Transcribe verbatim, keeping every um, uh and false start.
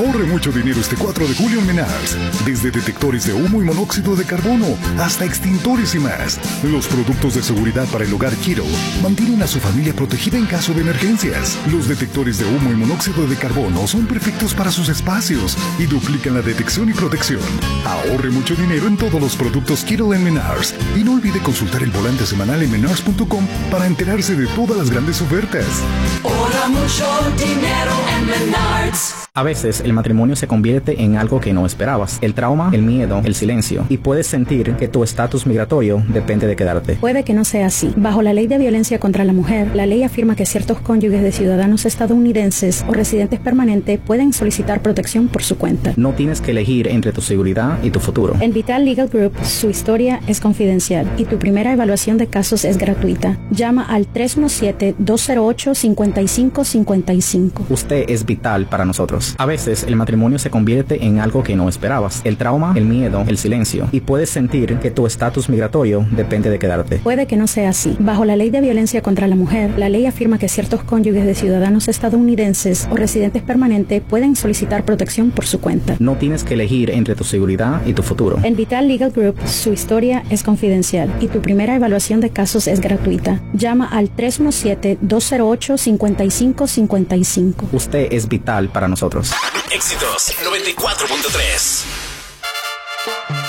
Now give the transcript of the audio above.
Ahorre mucho dinero este cuatro de julio en Menards. Desde detectores de humo y monóxido de carbono hasta extintores y más. Los productos de seguridad para el hogar Kiro mantienen a su familia protegida en caso de emergencias. Los detectores de humo y monóxido de carbono son perfectos para sus espacios y duplican la detección y protección. Ahorre mucho dinero en todos los productos Kiro en Menards. Y no olvide consultar el volante semanal en menards punto com para enterarse de todas las grandes ofertas. Ahorra mucho dinero en Menards. A veces el matrimonio se convierte en algo que no esperabas. El trauma, el miedo, el silencio. Y puedes sentir que tu estatus migratorio depende de quedarte. Puede que no sea así. Bajo la ley de violencia contra la mujer, la ley afirma que ciertos cónyuges de ciudadanos estadounidenses o residentes permanentes pueden solicitar protección por su cuenta. No tienes que elegir entre tu seguridad y tu futuro. En Vital Legal Group, su historia es confidencial y tu primera evaluación de casos es gratuita. Llama al tres uno siete, dos cero ocho, cinco cinco cinco cinco. Usted es vital para nosotros. A veces el matrimonio se convierte en algo que no esperabas. El trauma, el miedo, el silencio. Y puedes sentir que tu estatus migratorio depende de quedarte. Puede que no sea así. Bajo la ley de violencia contra la mujer, la ley afirma que ciertos cónyuges de ciudadanos estadounidenses o residentes permanentes pueden solicitar protección por su cuenta. No tienes que elegir entre tu seguridad y tu futuro. En Vital Legal Group, su historia es confidencial y tu primera evaluación de casos es gratuita. Llama al tres uno siete, dos cero ocho, cinco cinco cinco cinco. Usted es vital para nosotros. Éxitos noventa y cuatro punto tres.